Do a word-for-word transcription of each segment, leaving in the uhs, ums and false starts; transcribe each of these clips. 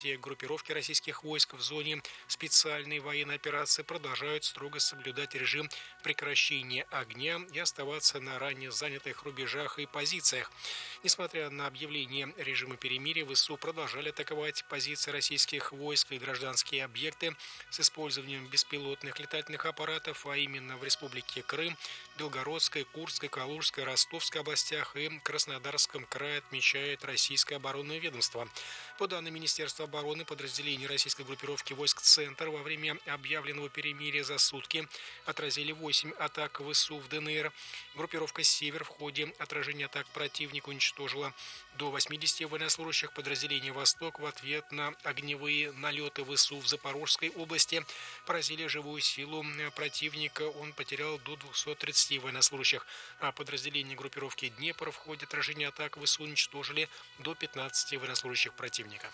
Все группировки российских войск в зоне специальной военной операции продолжают строго соблюдать режим прекращения огня и оставаться на ранее занятых рубежах и позициях. Несмотря на объявление режима перемирия, ВСУ продолжали атаковать позиции российских войск и гражданские объекты с использованием беспилотных летательных аппаратов, а именно в Республике Крым, Белгородской, Курской, Калужской, Ростовской областях и Краснодарском крае, отмечает российское оборонное ведомство. По данным Министерства обороны, подразделения российской группировки войск «Центр» во время объявленного перемирия за сутки отразили восемь атак ВСУ в ДНР. Группировка «Север» в ходе отражения атак противника уничтожила до восьмидесяти военнослужащих. Подразделения «Восток» в ответ на огневые налеты ВСУ в Запорожской области поразили живую силу противника. Он потерял до двухсот тридцати военнослужащих. А подразделения группировки «Днепр» в ходе отражения атак ВСУ уничтожили до пятнадцати военнослужащих противника.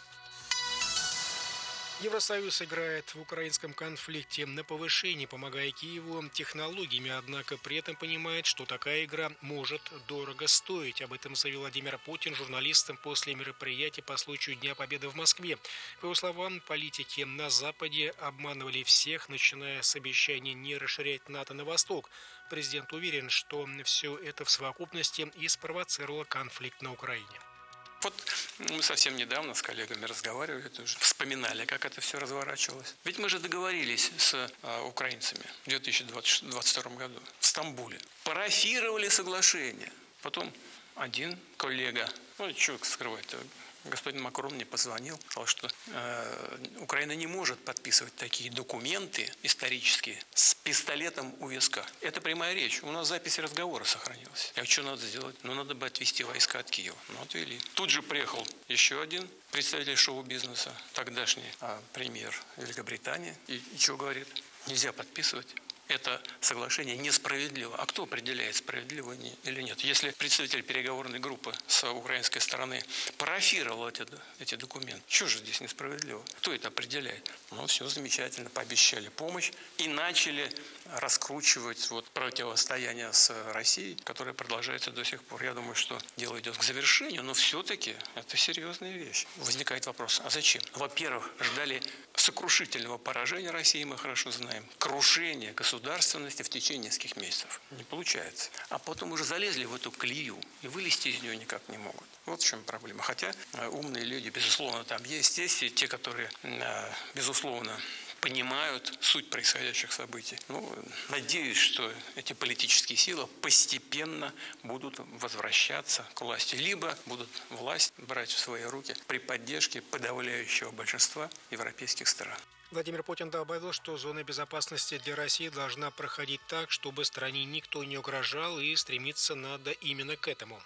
Евросоюз играет в украинском конфликте на повышение, помогая Киеву технологиями, однако при этом понимает, что такая игра может дорого стоить. Об этом заявил Владимир Путин журналистам после мероприятия по случаю Дня Победы в Москве. По его словам, политики на Западе обманывали всех, начиная с обещания не расширять НАТО на восток. Президент уверен, что все это в совокупности и спровоцировало конфликт на Украине. Вот мы совсем недавно с коллегами разговаривали, тоже вспоминали, как это все разворачивалось. Ведь мы же договорились с а, украинцами в две тысячи двадцать втором году в Стамбуле. Парафировали соглашение. Потом один коллега, ну что скрывать, господин Макрон мне позвонил, сказал, что э, Украина не может подписывать такие документы исторические с пистолетом у виска. Это прямая речь. У нас запись разговора сохранилась. А что надо сделать? Ну, надо бы отвести войска от Киева. Ну, отвели. Тут же приехал еще один представитель шоу-бизнеса, тогдашний а, премьер Великобритании. И, и что говорит? Нельзя подписывать. Это соглашение несправедливо. А кто определяет, справедливо или нет? Если представитель переговорной группы с украинской стороны парафировал эти, эти документы, что же здесь несправедливо? Кто это определяет? Ну, все замечательно, пообещали помощь и начали раскручивать вот противостояние с Россией, которое продолжается до сих пор. Я думаю, что дело идет к завершению, но все-таки это серьезная вещь. Возникает вопрос, а зачем? Во-первых, ждали сокрушительного поражения России, мы хорошо знаем, крушения государственности в течение нескольких месяцев. Не получается. А потом уже залезли в эту колею и вылезти из нее никак не могут. Вот в чем проблема. Хотя умные люди, безусловно, там есть. Есть и те, которые, безусловно, понимают суть происходящих событий. Ну, надеюсь, что эти политические силы постепенно будут возвращаться к власти. Либо будут власть брать в свои руки при поддержке подавляющего большинства европейских стран. Владимир Путин добавил, что зона безопасности для России должна проходить так, чтобы стране никто не угрожал, и стремиться надо именно к этому.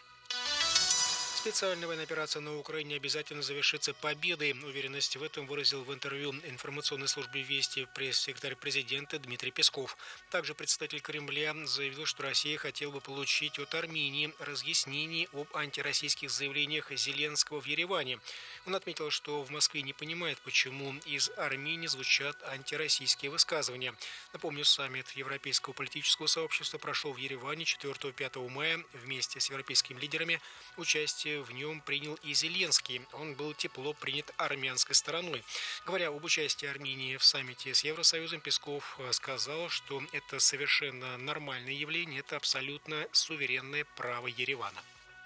Специальная военная операция на Украине обязательно завершится победой. Уверенность в этом выразил в интервью информационной службе «Вести» пресс-секретарь президента Дмитрий Песков. Также представитель Кремля заявил, что Россия хотела бы получить от Армении разъяснений об антироссийских заявлениях Зеленского в Ереване. Он отметил, что в Москве не понимает, почему из Армении звучат антироссийские высказывания. Напомню, саммит Европейского политического сообщества прошел в Ереване четвёртого-пятого мая вместе с европейскими лидерами. Участие в нем принял и Зеленский. Он был тепло принят армянской стороной. Говоря об участии Армении в саммите с Евросоюзом, Песков сказал, что это совершенно нормальное явление, это абсолютно суверенное право Еревана.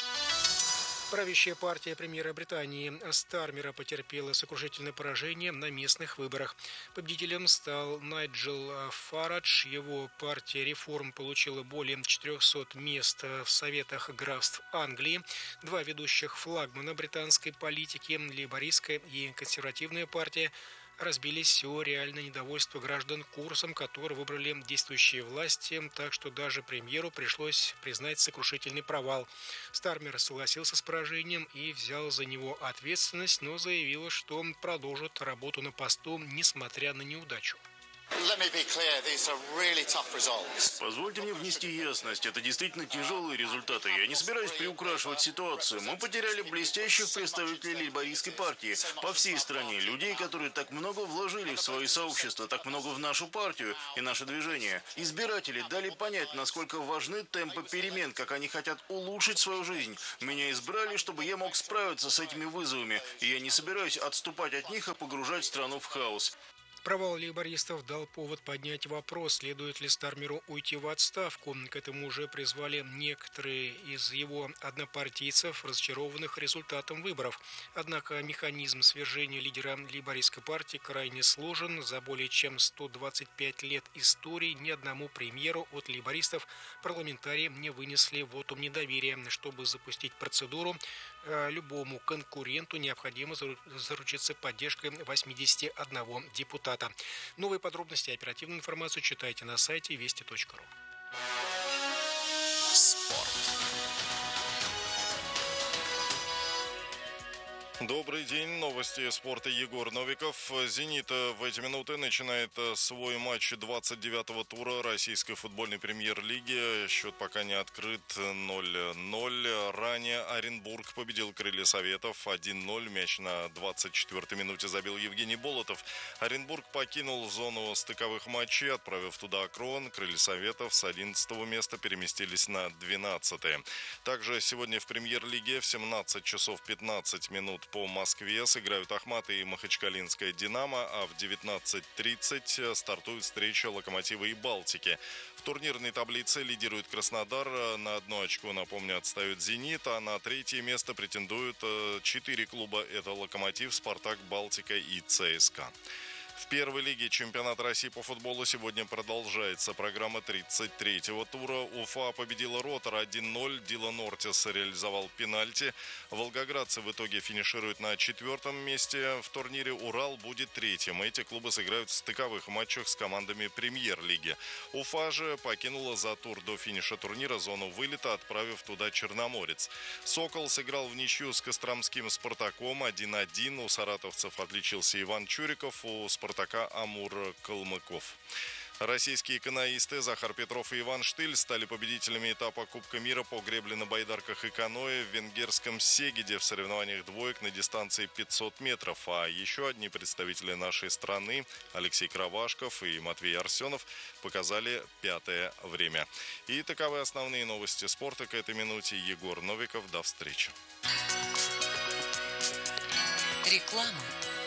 Правящая партия премьера Британии Стармера потерпела сокрушительное поражение на местных выборах. Победителем стал Найджел Фарадж. Его партия реформ получила более четырехсот мест в советах графств Англии. Два ведущих флагмана британской политики, лейбористская и консервативная партия, разбились о реальное недовольство граждан курсом, который выбрали действующие власти, так что даже премьеру пришлось признать сокрушительный провал. Стармер согласился с поражением и взял за него ответственность, но заявил, что он продолжит работу на посту, несмотря на неудачу. Позвольте мне внести ясность. Это действительно тяжелые результаты. Я не собираюсь приукрашивать ситуацию. Мы потеряли блестящих представителей лейбористской партии по всей стране. Людей, которые так много вложили в свои сообщества, так много в нашу партию и наше движение. Избиратели дали понять, насколько важны темпы перемен, как они хотят улучшить свою жизнь. Меня избрали, чтобы я мог справиться с этими вызовами. И я не собираюсь отступать от них и погружать страну в хаос. Провал лейбористов дал повод поднять вопрос, следует ли Стармеру уйти в отставку. К этому уже призвали некоторые из его однопартийцев, разочарованных результатом выборов. Однако механизм свержения лидера лейбористской партии крайне сложен. За более чем сто двадцать пять лет истории ни одному премьеру от лейбористов парламентарии не вынесли вотум недоверия. Чтобы запустить процедуру, любому конкуренту необходимо заручиться поддержкой восьмидесяти одного депутата. Новые подробности и оперативную информацию читайте на сайте вести точка ру. Спорт. Добрый день. Новости спорта. Егор Новиков. «Зенит» в эти минуты начинает свой матч двадцать девятого тура российской футбольной премьер-лиги. Счет пока не открыт. ноль ноль. Ранее Оренбург победил «Крылья Советов» один ноль. Мяч на двадцать четвёртой минуте забил Евгений Болотов. Оренбург покинул зону стыковых матчей, отправив туда «Акрон». «Крылья Советов» с одиннадцатого места переместились на двенадцатое. Также сегодня в премьер-лиге в семнадцать часов пятнадцать минут по Москве сыграют Ахмат и Махачкалинская «Динамо», а в девятнадцать тридцать стартует встреча «Локомотива» и «Балтики». В турнирной таблице лидирует Краснодар, на одно очко, напомню, отстает «Зенит», а на третье место претендуют четыре клуба. Это «Локомотив», «Спартак», «Балтика» и «ЦСКА». В первой лиге чемпионата России по футболу сегодня продолжается программа тридцать третьего тура. Уфа победила «Ротор» один ноль. Дилан Ортис реализовал пенальти. Волгоградцы в итоге финишируют на четвертом месте. В турнире «Урал» будет третьим. Эти клубы сыграют в стыковых матчах с командами премьер-лиги. Уфа же покинула за тур до финиша турнира зону вылета, отправив туда «Черноморец». «Сокол» сыграл в ничью с костромским «Спартаком» один один. У саратовцев отличился Иван Чуриков, у «Спартака» Амур Калмыков. Российские каноисты Захар Петров и Иван Штыль стали победителями этапа Кубка мира по гребле на байдарках и каноэ в венгерском Сегеде в соревнованиях двоек на дистанции пятьсот метров. А еще одни представители нашей страны, Алексей Кравашков и Матвей Арсенов, показали пятое время. И таковы основные новости спорта к этой минуте. Егор Новиков. До встречи. Реклама.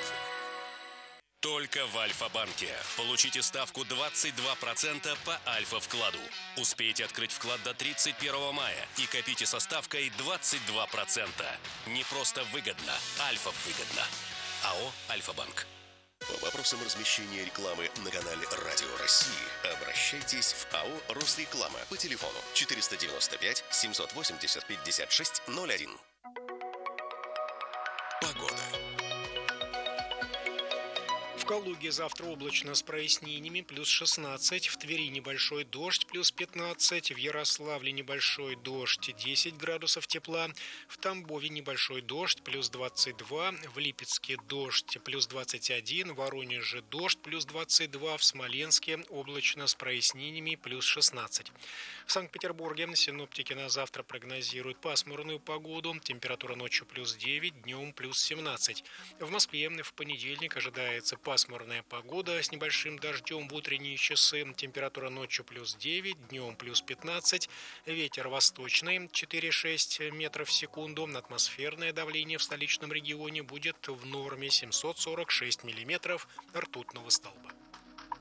Только в Альфа-банке. Получите ставку двадцать два процента по Альфа-вкладу. Успейте открыть вклад до тридцать первого мая и копите со ставкой двадцать два процента. Не просто выгодно, Альфа-выгодно. АО «Альфа-банк». По вопросам размещения рекламы на канале «Радио России» обращайтесь в АО «Росреклама» по телефону четыреста девяносто пять семьсот восемьдесят пятьдесят шесть ноль один. Погода. В Калуге завтра облачно с прояснениями, плюс шестнадцать, в Твери небольшой дождь, плюс пятнадцать, в Ярославле небольшой дождь, десять градусов тепла, в Тамбове небольшой дождь, плюс двадцать два, в Липецке дождь, плюс двадцать один, в Воронеже дождь, плюс двадцать два, в Смоленске облачно с прояснениями, плюс шестнадцать. В Санкт-Петербурге синоптики на завтра прогнозируют пасмурную погоду, температура ночью плюс девять, днем плюс семнадцать. В Москве в понедельник ожидается пасмурная Пасмурная погода с небольшим дождем в утренние часы. Температура ночью плюс девять, днем плюс пятнадцать. Ветер восточный четыре-шесть метров в секунду. Атмосферное давление в столичном регионе будет в норме семьсот сорок шесть миллиметров ртутного столба.